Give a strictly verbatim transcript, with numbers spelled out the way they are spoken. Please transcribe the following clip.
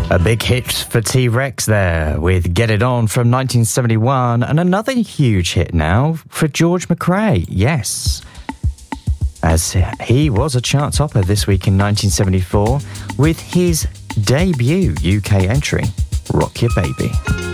A big hit for T-Rex there with Get It On from nineteen seventy-one, and another huge hit now for George McRae, yes. As he was a chart topper this week in nineteen seventy-four with his debut U K entry, Rock Your Baby.